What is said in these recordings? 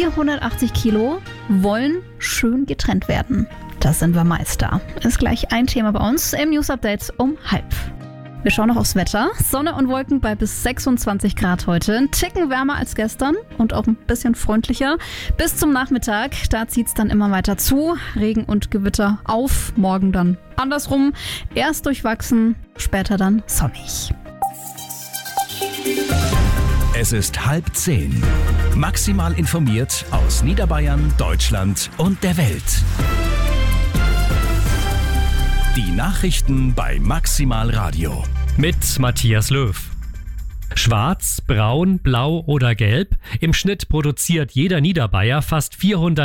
480 Kilo wollen schön getrennt werden. Das sind wir Meister. Ist gleich ein Thema bei uns im News Update um 12:30. Wir schauen noch aufs Wetter. Sonne und Wolken bei bis 26 Grad heute. Ein Ticken wärmer als gestern und auch ein bisschen freundlicher. Bis zum Nachmittag, da zieht es dann immer weiter zu. Regen und Gewitter auf. Morgen dann andersrum. Erst durchwachsen, später dann sonnig. Es ist 9:30. Maximal informiert aus Niederbayern, Deutschland und der Welt. Die Nachrichten bei Maximal Radio. Mit Matthias Löw. Schwarz, braun, blau oder gelb. Im Schnitt produziert jeder Niederbayer fast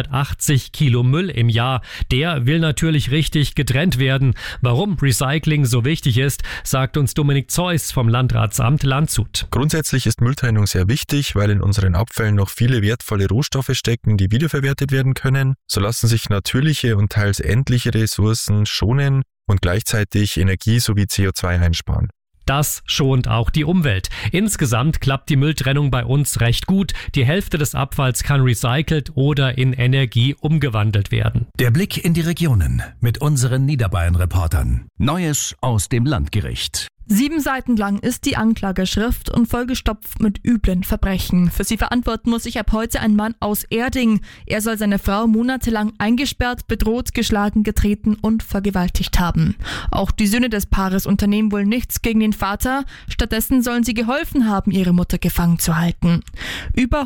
480 Kilo Müll im Jahr. Der will natürlich richtig getrennt werden. Warum Recycling so wichtig ist, sagt uns Dominik Zeuss vom Landratsamt Landshut. Grundsätzlich ist Mülltrennung sehr wichtig, weil in unseren Abfällen noch viele wertvolle Rohstoffe stecken, die wiederverwertet werden können. So lassen sich natürliche und teils endliche Ressourcen schonen und gleichzeitig Energie sowie CO2 einsparen. Das schont auch die Umwelt. Insgesamt klappt die Mülltrennung bei uns recht gut. Die Hälfte des Abfalls kann recycelt oder in Energie umgewandelt werden. Der Blick in die Regionen mit unseren Niederbayern-Reportern. Neues aus dem Landgericht. 7 Seiten lang ist die Anklageschrift und vollgestopft mit üblen Verbrechen. Für sie verantworten muss sich ab heute ein Mann aus Erding. Er soll seine Frau monatelang eingesperrt, bedroht, geschlagen, getreten und vergewaltigt haben. Auch die Söhne des Paares unternehmen wohl nichts gegen den Vater. Stattdessen sollen sie geholfen haben, ihre Mutter gefangen zu halten. Über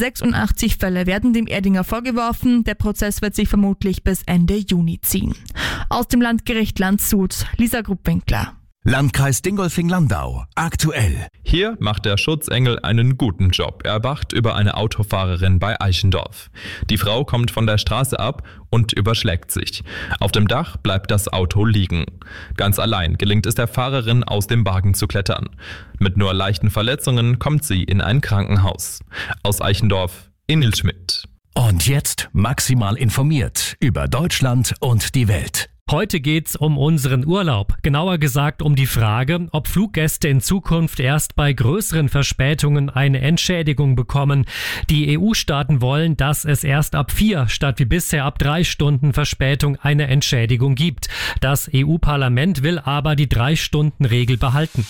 186 Fälle werden dem Erdinger vorgeworfen. Der Prozess wird sich vermutlich bis Ende Juni ziehen. Aus dem Landgericht Landshut, Lisa Gruppwinkler. Landkreis Dingolfing-Landau. Aktuell. Hier macht der Schutzengel einen guten Job. Er wacht über eine Autofahrerin bei Eichendorf. Die Frau kommt von der Straße ab und überschlägt sich. Auf dem Dach bleibt das Auto liegen. Ganz allein gelingt es der Fahrerin, aus dem Wagen zu klettern. Mit nur leichten Verletzungen kommt sie in ein Krankenhaus. Aus Eichendorf, Emil Schmidt. Und jetzt maximal informiert über Deutschland und die Welt. Heute geht's um unseren Urlaub, genauer gesagt um die Frage, ob Fluggäste in Zukunft erst bei größeren Verspätungen eine Entschädigung bekommen. Die EU-Staaten wollen, dass es erst ab 4 statt wie bisher ab 3 Stunden Verspätung eine Entschädigung gibt. Das EU-Parlament will aber die 3-Stunden-Regel behalten.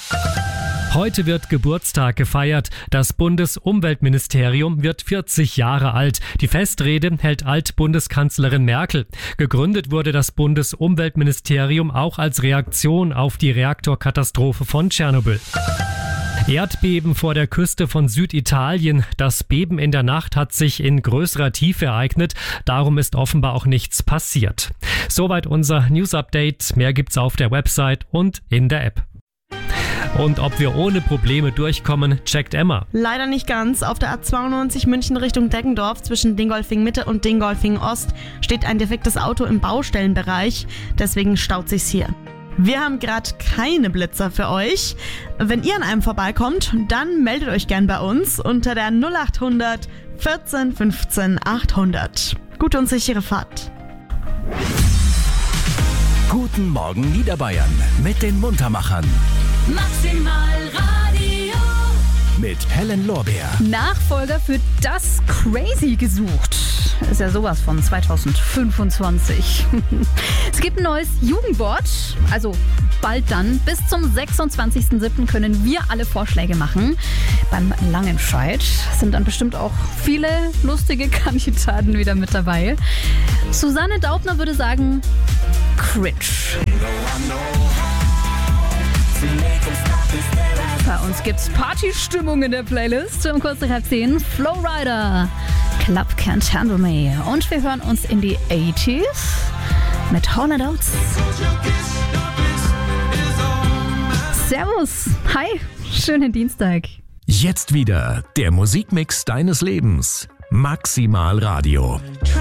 Heute wird Geburtstag gefeiert. Das Bundesumweltministerium wird 40 Jahre alt. Die Festrede hält Altbundeskanzlerin Merkel. Gegründet wurde das Bundesumweltministerium auch als Reaktion auf die Reaktorkatastrophe von Tschernobyl. Erdbeben vor der Küste von Süditalien. Das Beben in der Nacht hat sich in größerer Tiefe ereignet. Darum ist offenbar auch nichts passiert. Soweit unser News-Update. Mehr gibt's auf der Website und in der App. Und ob wir ohne Probleme durchkommen, checkt Emma. Leider nicht ganz. Auf der A92 München Richtung Deggendorf zwischen Dingolfing Mitte und Dingolfing Ost steht ein defektes Auto im Baustellenbereich. Deswegen staut sich's hier. Wir haben gerade keine Blitzer für euch. Wenn ihr an einem vorbeikommt, dann meldet euch gern bei uns unter der 0800 14 15 800. Gute und sichere Fahrt. Guten Morgen Niederbayern mit den Muntermachern. Maximal Radio. Mit Helen Lorbeer. Nachfolger für Das Crazy gesucht. Ist ja sowas von 2025. Es gibt ein neues Jugendwort, also bald dann. Bis zum 26.07. können wir alle Vorschläge machen. Beim Langenscheid sind dann bestimmt auch viele lustige Kandidaten wieder mit dabei. Susanne Daubner würde sagen, cringe. Bei uns gibt's Partystimmung in der Playlist. Um kurz nach 9:30 Flowrider, Club Can't Handle Me. Und wir hören uns in die 80s mit Hall & Oates. Servus, hi, schönen Dienstag. Jetzt wieder der Musikmix deines Lebens. Maximal Radio.